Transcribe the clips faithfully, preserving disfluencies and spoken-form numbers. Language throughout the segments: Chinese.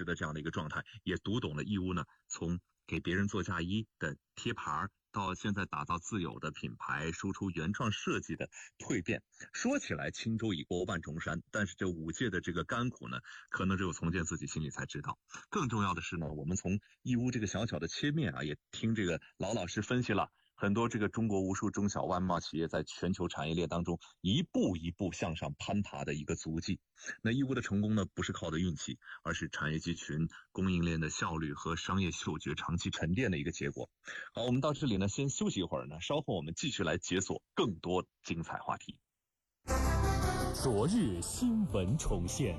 时的这样的一个状态，也读懂了义乌呢从给别人做嫁衣的贴牌到现在打造自有的品牌，输出原创设计的蜕变。说起来轻舟已过万重山，但是这五届的这个甘苦呢，可能只有从建自己心里才知道。更重要的是呢，我们从义乌这个小小的切面啊，也听这个老老师分析了很多这个中国无数中小外贸企业在全球产业链当中一步一步向上攀爬的一个足迹。那义乌的成功呢，不是靠的运气，而是产业集群、供应链的效率和商业嗅觉长期沉淀的一个结果。好，我们到这里呢，先休息一会儿呢，稍后我们继续来解锁更多精彩话题。 昨日新闻重现。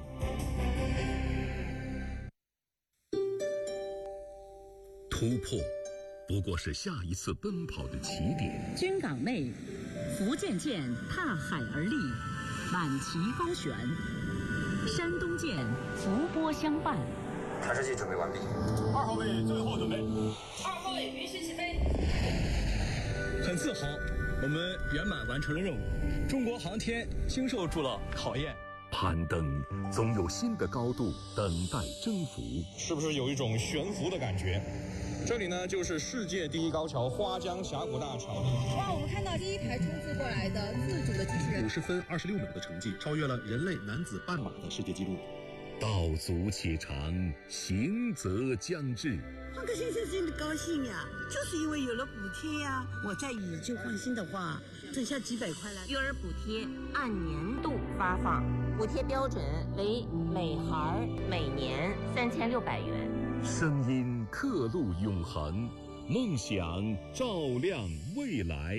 突破不过是下一次奔跑的起点。 军港内，福建舰踏海而立，满旗高悬；山东舰伏波相伴。 传射器准备完毕。 二号位最后准备。 二号位允许起飞。 很自豪，我们圆满完成了任务。中国航天经受住了考验。 攀登总有新的高度等待征服， 是不是有一种悬浮的感觉？这里呢，就是世界第一高桥花江峡谷大桥。 哇，我们看到第一台冲刺过来的自主的机器人， 五十分二十六秒的成绩，超越了人类男子半马的世界纪录。 道阻且长，行则将至。 换个先生真的高兴呀，就是因为有了补贴呀。我在以旧换新的话，挣下几百块来。 育儿补贴按年度发放，补贴标准为每孩每年三千六百元。 声音刻录永恒，梦想照亮未来。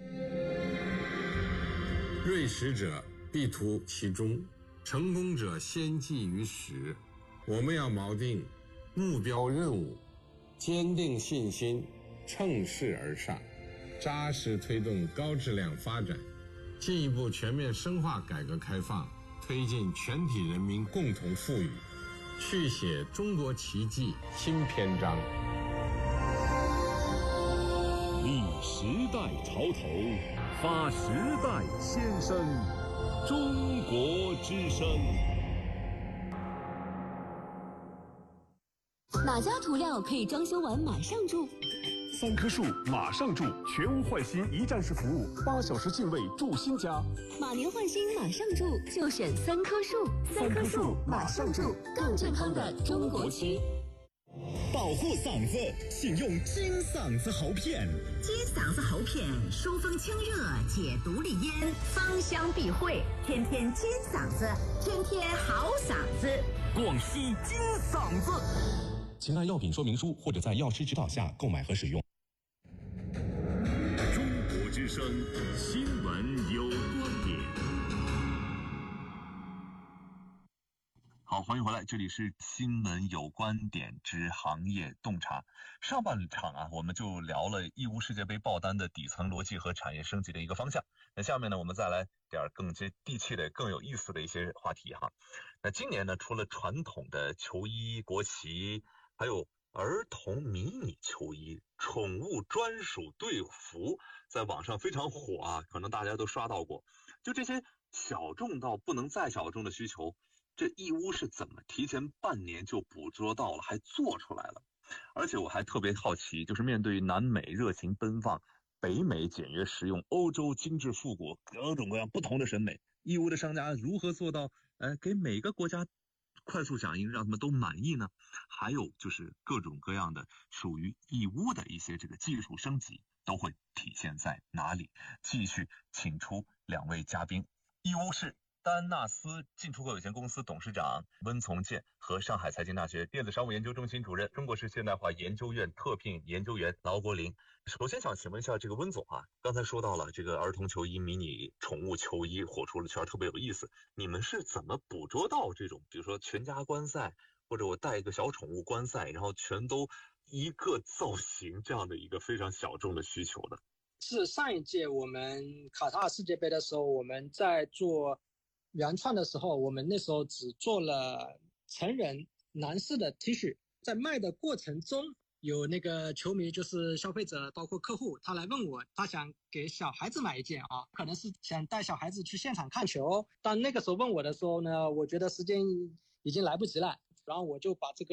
锐实者必图其中，成功者先记于始。我们要锚定目标任务，坚定信心，乘势而上，扎实推动高质量发展，进一步全面深化改革开放，推进全体人民共同富裕，续写中国奇迹新篇章。 立时代潮头，发时代先声，中国之声。 哪家涂料可以装修完马上住？ 三棵树马上住，全屋换新一站式服务，八小时进位住新家。 马年换新马上住，就选三棵树。 三棵树马上住， 更健康的中国区。 保护嗓子，请用金嗓子喉片。 金嗓子喉片，疏风清热，解毒利咽，芳香避秽，天天金嗓子，天天好嗓子。 广西金嗓子。请按药品说明书或者在药师指导下购买和使用。 中国之声，新闻有观点。 好，欢迎回来，这里是新闻有观点之行业洞察。上半场啊，我们就聊了义乌世界杯爆单的底层逻辑和产业升级的一个方向。那下面呢，我们再来点更接地气的、更有意思的一些话题哈。那今年呢，除了传统的球衣、国旗，还有儿童迷你球衣、宠物专属队服，在网上非常火啊，可能大家都刷到过。就这些小众到不能再小众的需求，这义乌是怎么提前半年就捕捉到了，还做出来了？而且我还特别好奇，就是面对南美热情奔放、北美简约实用、欧洲精致复古，各种各样不同的审美，义乌的商家如何做到呃给每个国家快速响应，让他们都满意呢？还有就是各种各样的属于义乌的一些这个技术升级都会体现在哪里？继续请出两位嘉宾，义乌市丹纳斯进出口有限公司董事长温从建和上海财经大学电子商务研究中心主任、中国式现代化研究院特聘研究员劳国林。首先想请问一下这个温总啊，刚才说到了这个儿童球衣、迷你宠物球衣火出了圈，特别有意思。你们是怎么捕捉到这种，比如说全家观赛，或者我带一个小宠物观赛，然后全都一个造型这样的一个非常小众的需求的？ 是上一届我们卡塔尔世界杯的时候，我们在做原创的时候，我们那时候只做了成人男士的 T 恤，在卖的过程中，有那个球迷就是消费者，包括客户，他来问我，他想给小孩子买一件啊，可能是想带小孩子去现场看球。但那个时候问我的时候呢，我觉得时间已经来不及了，然后我就把这个